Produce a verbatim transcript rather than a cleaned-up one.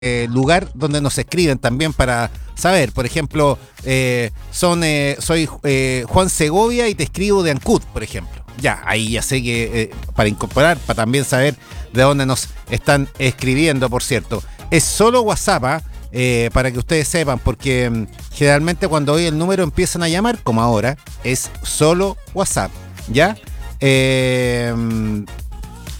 eh, lugar donde nos escriben también para saber. Por ejemplo, eh, son eh, soy eh, Juan Segovia y te escribo de Ancud, por ejemplo. Ya, ahí ya sé que eh, para incorporar, para también saber de dónde nos están escribiendo, por cierto. Es solo WhatsApp, ¿ah? eh, para que ustedes sepan, porque mm, generalmente cuando hoy el número empiezan a llamar, como ahora, es solo WhatsApp, ¿ya? Eh,